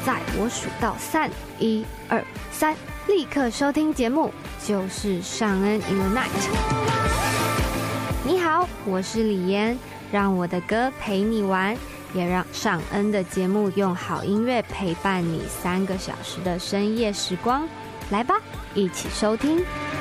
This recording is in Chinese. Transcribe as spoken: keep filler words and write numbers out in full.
在我数到三，一二三，立刻收听节目，就是尚恩 in the night。你好，我是李妍，让我的歌陪你玩，也让尚恩的节目用好音乐陪伴你三个小时的深夜时光。来吧，一起收听。